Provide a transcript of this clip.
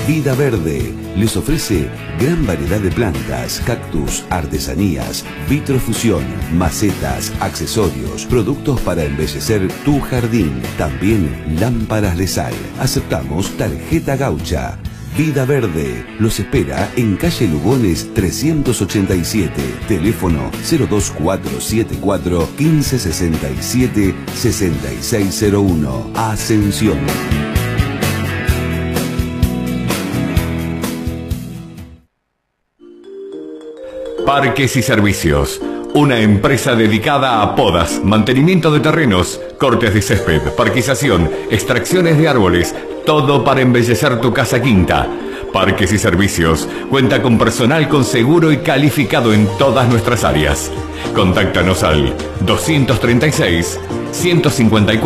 Vida Verde les ofrece gran variedad de plantas, cactus, artesanías, vitrofusión, macetas, accesorios, productos para embellecer tu jardín. También lámparas de sal. Aceptamos tarjeta gaucha. Vida Verde los espera en calle Lugones 387, teléfono 02474 1567 6601, Ascensión. Parques y Servicios, una empresa dedicada a podas, mantenimiento de terrenos, cortes de césped, parquización, extracciones de árboles, todo para embellecer tu casa quinta. Parques y Servicios cuenta con personal con seguro y calificado en todas nuestras áreas. Contáctanos al 236 154